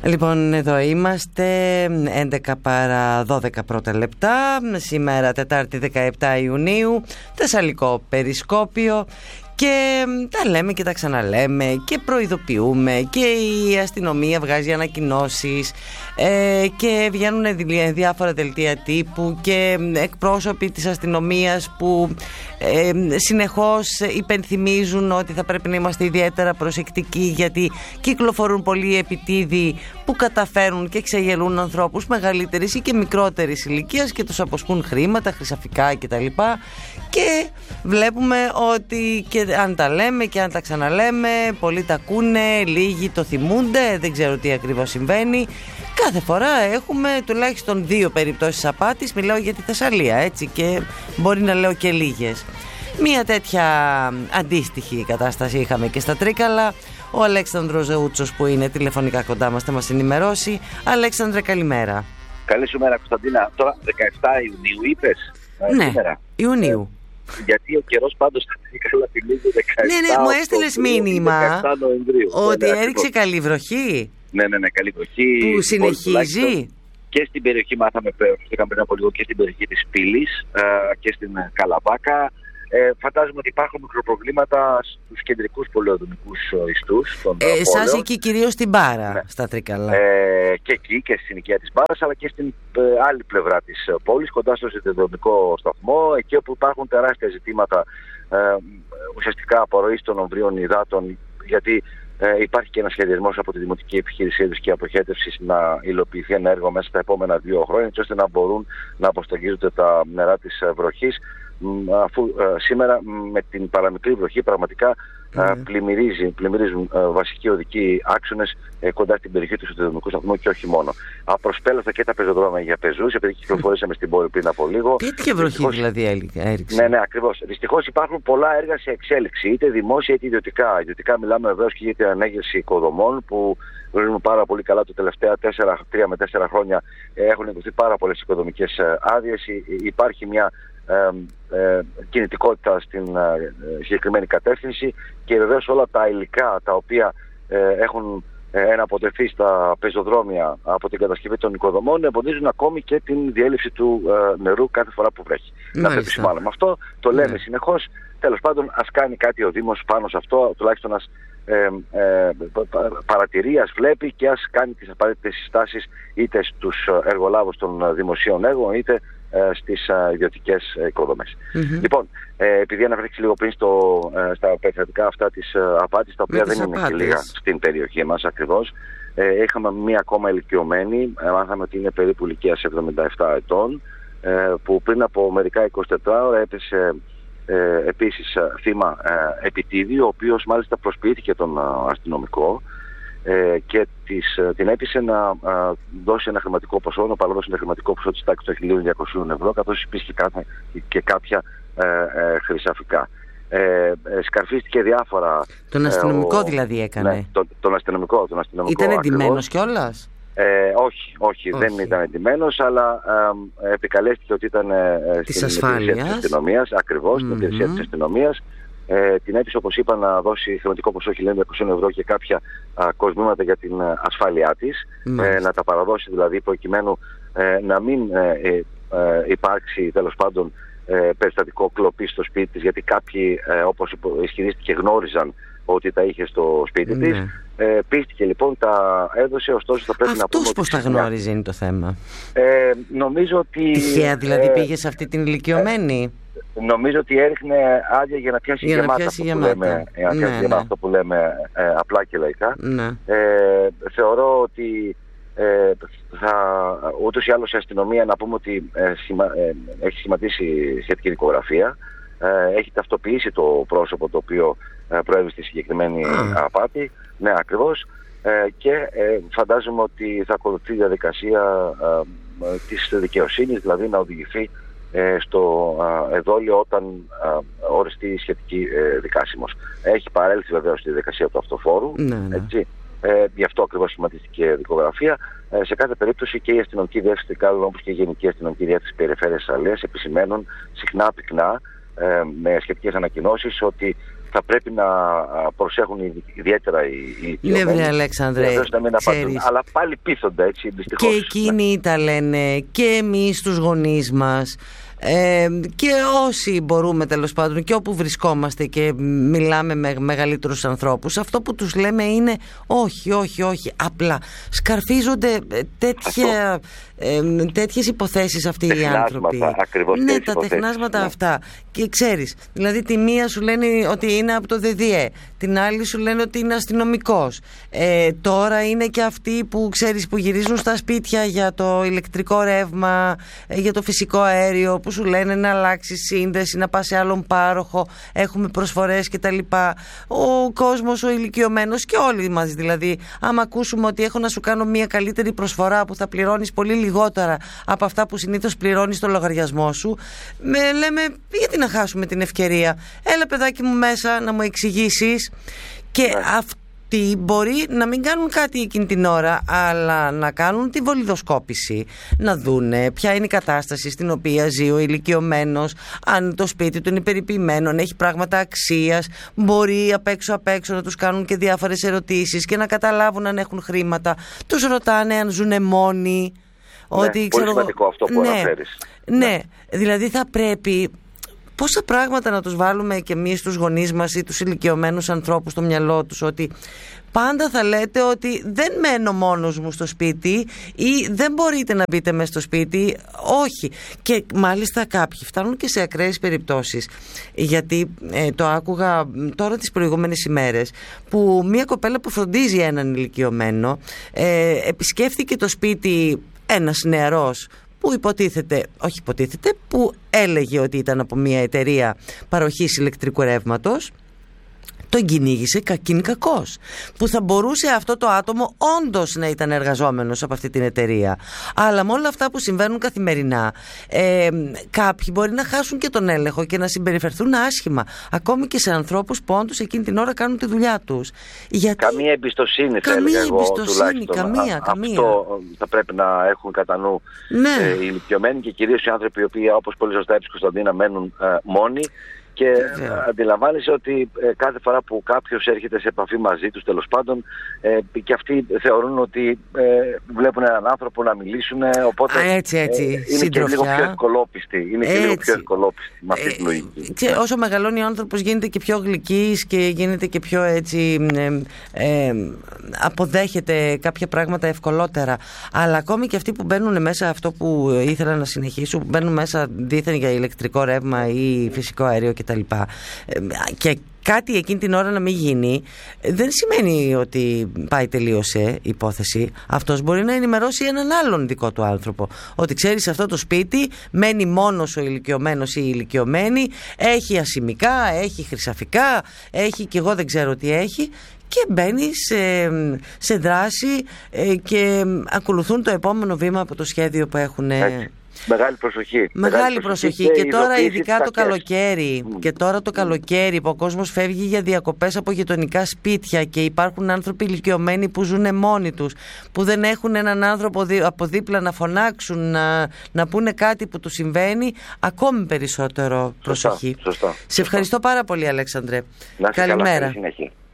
Λοιπόν, εδώ είμαστε 11 παρά 12 πρώτα λεπτά. Σήμερα Τετάρτη 17 Ιουνίου, Θεσσαλικό Περισκόπιο. Και τα λέμε και τα ξαναλέμε και προειδοποιούμε και η αστυνομία βγάζει ανακοινώσεις και βγαίνουν διάφορα δελτία τύπου και εκπρόσωποι της αστυνομίας που συνεχώς υπενθυμίζουν ότι θα πρέπει να είμαστε ιδιαίτερα προσεκτικοί, γιατί κυκλοφορούν πολλοί επιτίδιοι που καταφέρουν και ξεγελούν ανθρώπους μεγαλύτερης ή και μικρότερης ηλικίας και τους αποσπούν χρήματα, χρυσαφικά κτλ. Και βλέπουμε ότι και αν τα λέμε και αν τα ξαναλέμε, πολλοί τα ακούνε, λίγοι το θυμούνται, δεν ξέρω τι ακριβώς συμβαίνει. Κάθε φορά έχουμε τουλάχιστον 2 περιπτώσεις απάτης, μιλάω για τη Θεσσαλία, έτσι, και μπορεί να λέω και λίγες. Μία τέτοια αντίστοιχη κατάσταση είχαμε και στα Τρίκαλα. Ο Αλέξανδρος Ζεούτσος, που είναι τηλεφωνικά κοντά μας, θα μας ενημερώσει. Αλέξανδρε, καλημέρα. Καλή σου μέρα, Κωνσταντίνα. Τώρα 17 Ιουνίου είπες? Ναι, σήμερα. Ιουνίου. Γιατί ο καιρός πάντως θα Τρίκαλα θυμίζει 17. Ναι, μου έστειλες μήνυμα ότι έριξε καλή βροχή. Ναι, καλή βροχή. Που συνεχίζει. Και στην περιοχή, μάθαμε πριν από λίγο, και στην περιοχή της Πύλης και στην Καλαμπάκα. Φαντάζομαι ότι υπάρχουν μικροπροβλήματα στους κεντρικούς πολεοδομικούς ιστούς. Εσάς εκεί κυρίως στην Μπάρα, ναι, στα Τρίκαλα. Και εκεί και στη συνοικία της Μπάρας, αλλά και στην άλλη πλευρά της πόλης, κοντά στο σιδηροδρομικό σταθμό, εκεί όπου υπάρχουν τεράστια ζητήματα ουσιαστικά απορροής των ομβρίων υδάτων, γιατί υπάρχει και ένα σχεδιασμός από τη Δημοτική Επιχείρηση Είδους και Αποχέτευσης να υλοποιηθεί ένα έργο μέσα στα επόμενα 2 χρόνια, έτσι ώστε να μπορούν να αποσταγίζονται τα νερά της βροχής. Αφού σήμερα με την παραμικρή βροχή πραγματικά πλημμυρίζουν βασικοί οδικοί άξονες κοντά στην περιοχή του σιδηροδρομικού σταθμού και όχι μόνο. Απροσπέλωθα και τα πεζοδρόμια για πεζούς, επειδή κυκλοφορήσαμε στην πόλη πριν από λίγο. Τέτοια βροχή δηλαδή έριξε. Ναι, ακριβώς. Δυστυχώς υπάρχουν πολλά έργα σε εξέλιξη, είτε δημόσια είτε ιδιωτικά. Ιδιωτικά μιλάμε βεβαίως και για την ανέγερση οικοδομών, που γνωρίζουμε πάρα πολύ καλά. Τα τελευταία 3 με 4 χρόνια έχουν εκδοθεί πάρα πολλές οικοδομικές άδειες. Υπάρχει μια κινητικότητα στην συγκεκριμένη κατεύθυνση και βεβαίως όλα τα υλικά τα οποία έχουν εναποτεθεί στα πεζοδρόμια από την κατασκευή των οικοδομών εμποδίζουν ακόμη και την διέλευση του νερού κάθε φορά που βρέχει. Να το επισημάνουμε αυτό, το λέμε συνεχώς. Τέλος πάντων, ας κάνει κάτι ο Δήμος πάνω σε αυτό, τουλάχιστον ας παρατηρεί, ας βλέπει και ας κάνει τις απαραίτητες συστάσεις είτε στους εργολάβους των δημοσίων έργων είτε στις ιδιωτικές οικοδομές. Λοιπόν, επειδή αναφέρθηκες λίγο πριν στα περιστατικά αυτά της απάτης, τα οποία δεν είναι και λίγα στην περιοχή μας ακριβώς, είχαμε μία ακόμα ηλικιωμένη, μάθαμε ότι είναι περίπου ηλικίας 77 ετών, που πριν από μερικά 24 ώρα έπεσε επίσης θύμα επιτίδιου, ο οποίος μάλιστα προσποιήθηκε τον αστυνομικό και την έπεισε να δώσει ένα χρηματικό ποσό, να παραδώσει ένα χρηματικό ποσό της τάξης των 1.200 ευρώ, καθώς υπήρχε και κάποια χρυσαφικά. Σκαρφίστηκε διάφορα. Τον αστυνομικό δηλαδή έκανε? Ναι, τον αστυνομικό. Ήταν εντυμένος κιόλας? Όχι, δεν ήταν εντυμένος, αλλά επικαλέστηκε ότι ήταν στην υπηρεσία της αστυνομίας, ακριβώς, στην υπηρεσία της αστυνομίας. Την έπεισε, όπως είπα, να δώσει χρηματικό ποσό 1.200 ευρώ και κάποια κοσμήματα για την ασφάλειά της, να τα παραδώσει δηλαδή προκειμένου να μην υπάρξει τέλος πάντων περιστατικό κλοπή στο σπίτι της, γιατί κάποιοι, όπως ισχυρίστηκε, γνώριζαν ότι τα είχε στο σπίτι της. Πίστηκε λοιπόν, τα έδωσε, ωστόσο θα πρέπει να πούμε... Αυτός πώς τα γνώριζε είναι το θέμα. Νομίζω ότι... Τυχαία δηλαδή πήγε σε αυτή την ηλικιωμένη? Νομίζω ότι έριχνε άδεια για να πιάσει γεμάτα, αυτό που λέμε απλά και λαϊκά. Θεωρώ ότι ούτως ή άλλως η αστυνομία, να πούμε ότι έχει σχηματίσει σχετική δικογραφία, έχει ταυτοποιήσει το πρόσωπο το οποίο προέβη στη συγκεκριμένη απάτη. Ναι, ακριβώς. Και φαντάζομαι ότι θα ακολουθεί η διαδικασία της δικαιοσύνης, δηλαδή να οδηγηθεί στο εδόλιο όταν οριστεί η σχετική δικάσιμος. Έχει παρέλθει βεβαίως στη διαδικασία του αυτοφόρου, έτσι. Γι' αυτό ακριβώς σχηματίστηκε δικογραφία. Σε κάθε περίπτωση και η αστυνομική διεύθυνση Τρικάλων, όπως και η Γενική Αστυνομική Διεύθυνση Περιφέρειας Θεσσαλίας, επισημαίνουν συχνά πυκνά με σχετικές ανακοινώσεις ότι θα πρέπει να προσέχουν ιδιαίτερα οι ηλικιωμένοι. Ναι, βρε Αλέξανδρε, αλλά πάλι πείθονται, έτσι, δυστυχώς. Και εκείνοι τα λένε και εμείς τους γονείς μας. Και όσοι μπορούμε, τέλος πάντων, και όπου βρισκόμαστε και μιλάμε με μεγαλύτερους ανθρώπους, αυτό που τους λέμε είναι όχι. Απλά σκαρφίζονται τέτοιες υποθέσεις αυτοί οι άνθρωποι. Ναι, τα τεχνάσματα αυτά. Και ξέρεις, δηλαδή τη μία σου λένε ότι είναι από το ΔΔΕ, την άλλη σου λένε ότι είναι αστυνομικός. Τώρα είναι και αυτοί που ξέρεις, που γυρίζουν στα σπίτια για το ηλεκτρικό ρεύμα, για το φυσικό αέριο, που σου λένε να αλλάξει σύνδεση, να πας σε άλλον πάροχο, έχουμε προσφορές κτλ. Ο κόσμος, ο ηλικιωμένος και όλοι μας δηλαδή, άμα ακούσουμε ότι έχω να σου κάνω μια καλύτερη προσφορά που θα πληρώνεις πολύ λιγότερα από αυτά που συνήθως πληρώνεις στο λογαριασμό σου, λέμε γιατί να χάσουμε την ευκαιρία, έλα παιδάκι μου μέσα να μου εξηγήσεις. Και αυτοί μπορεί να μην κάνουν κάτι εκείνη την ώρα, αλλά να κάνουν τη βολιδοσκόπηση, να δούνε ποια είναι η κατάσταση στην οποία ζει ο ηλικιωμένος, αν το σπίτι του είναι περιποιημένο, αν έχει πράγματα αξίας, μπορεί απ' έξω να τους κάνουν και διάφορες ερωτήσεις και να καταλάβουν αν έχουν χρήματα. Τους ρωτάνε αν ζουν μόνοι. Πολύ σημαντικό αυτό που αναφέρεις. Ναι, δηλαδή θα πρέπει πόσα πράγματα να τους βάλουμε και εμείς τους γονείς μας ή τους ηλικιωμένους ανθρώπους στο μυαλό τους, ότι πάντα θα λέτε ότι δεν μένω μόνος μου στο σπίτι ή δεν μπορείτε να μπείτε μέσα στο σπίτι. Όχι. Και μάλιστα κάποιοι φτάνουν και σε ακραίες περιπτώσεις. Γιατί το άκουγα τώρα τις προηγούμενες ημέρες, που μια κοπέλα που φροντίζει έναν ηλικιωμένο επισκέφθηκε το σπίτι ένας νεαρός που έλεγε ότι ήταν από μια εταιρεία παροχής ηλεκτρικού ρεύματος. Τον κυνήγησε κακήν κακός, που θα μπορούσε αυτό το άτομο όντως να ήταν εργαζόμενος από αυτή την εταιρεία. Αλλά με όλα αυτά που συμβαίνουν καθημερινά, κάποιοι μπορεί να χάσουν και τον έλεγχο και να συμπεριφερθούν άσχημα, ακόμη και σε ανθρώπους που όντως εκείνη την ώρα κάνουν τη δουλειά τους. Καμία εμπιστοσύνη, θα έλεγα εγώ, καμία. Αυτό θα πρέπει να έχουν κατά νου οι ηλικιωμένοι και κυρίως οι άνθρωποι οι οποίοι, όπως πολύ σωστά είπες, Κωνσταντίνα, μένουν μόνοι. Και αντιλαμβάνεσαι ότι κάθε φορά που κάποιος έρχεται σε επαφή μαζί τους, τέλος πάντων, και αυτοί θεωρούν ότι βλέπουν έναν άνθρωπο να μιλήσουν, οπότε είναι και λίγο πιο ευκολόπιστοι. Είναι και λίγο πιο ευκολόπιστοι με αυτή τη λογική. Και όσο μεγαλώνει ο άνθρωπος γίνεται και πιο γλυκής και γίνεται και πιο έτσι, αποδέχεται κάποια πράγματα ευκολότερα. Αλλά ακόμη και αυτοί που μπαίνουν μέσα, αυτό που ήθελα να συνεχίσω, που μπαίνουν μέσα δήθεν για ηλεκτρικό ρεύμα ή φυσικό αέριο κτλ. Και κάτι εκείνη την ώρα να μην γίνει, δεν σημαίνει ότι πάει τελείωσε η υπόθεση. Αυτός μπορεί να ενημερώσει έναν άλλον δικό του άνθρωπο, ότι ξέρεις, σε αυτό το σπίτι μένει μόνος ο ηλικιωμένος ή η ηλικιωμένη, έχει ασημικά, έχει χρυσαφικά, έχει και εγώ δεν ξέρω τι έχει, και μπαίνει σε δράση και ακολουθούν το επόμενο βήμα από το σχέδιο που έχουν. Μεγάλη προσοχή. Και τώρα ειδικά το καλοκαίρι, και τώρα το καλοκαίρι που ο κόσμος φεύγει για διακοπές από γειτονικά σπίτια και υπάρχουν άνθρωποι ηλικιωμένοι που ζουν μόνοι τους, που δεν έχουν έναν άνθρωπο από δίπλα να φωνάξουν, να πούνε κάτι που τους συμβαίνει, ακόμη περισσότερο προσοχή. Σωστά. Σε ευχαριστώ πάρα πολύ, Αλέξανδρε. Καλημέρα.